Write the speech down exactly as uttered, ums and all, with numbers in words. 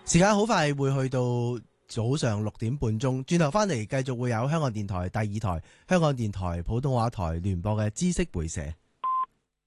時間好快會去到早上六點半鐘，轉頭翻嚟繼續會有香港電台第二台、香港電台普通話台聯播嘅知識會社。